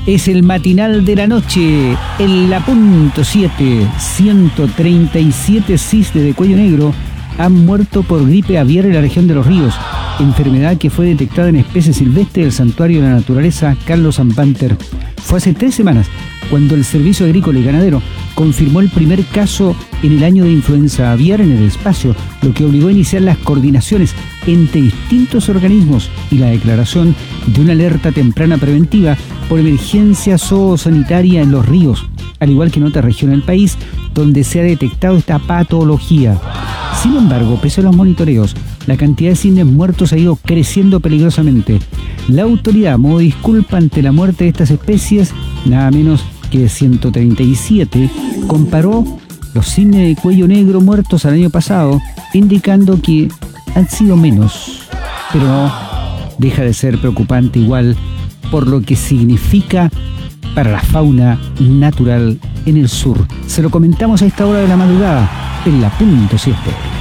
Es el matinal de la noche, en la punto 7, 137 cisnes de cuello negro han muerto por gripe aviar en la región de Los Ríos, enfermedad que fue detectada en especie silvestre del Santuario de la Naturaleza Carlos Sampanter. Fue hace 3 semanas cuando el Servicio Agrícola y Ganadero confirmó el primer caso en el año de influenza aviar en el espacio, lo que obligó a iniciar las coordinaciones entre distintos organismos y la declaración de una alerta temprana preventiva por emergencia zoosanitaria en Los Ríos, al igual que en otras regiones del país donde se ha detectado esta patología. Sin embargo, pese a los monitoreos, la cantidad de cisnes muertos ha ido creciendo peligrosamente. La autoridad, a modo de disculpa ante la muerte de estas especies, nada menos que de 137, comparó los cisnes de cuello negro muertos al año pasado, indicando que han sido menos. Pero no deja de ser preocupante igual por lo que significa para la fauna natural en el sur. Se lo comentamos a esta hora de la madrugada, en la punto 7.